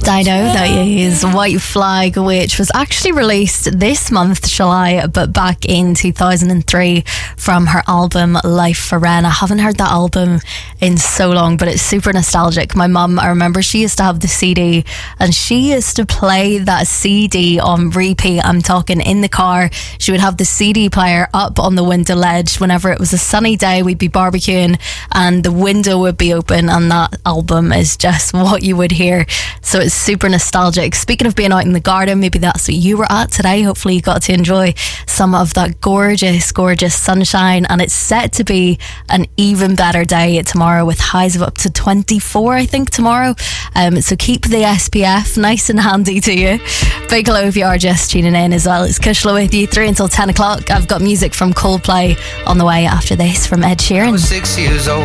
Dido, that is White Flag, which was actually released this month, July, but back in 2003 from her album Life for Ren. I haven't heard that album in so long, but it's super nostalgic. My mum, I remember she used to have the CD and she used to play that CD on repeat. I'm talking in the car. She would have the CD player up on the window ledge. Whenever it was a sunny day, we'd be barbecuing and the window would be open and that album is just what you would hear. So it's super nostalgic. Speaking of being out in the garden, maybe that's what you were at today. Hopefully you got to enjoy some of that gorgeous sunshine, and it's set to be an even better day tomorrow with highs of up to 24 I think tomorrow, so keep the SPF nice and handy to you. Big hello if you are just tuning in as well. It's Kushla with you 3 until 10 o'clock. I've got music from Coldplay on the way after this from Ed Sheeran. I was 6 years old.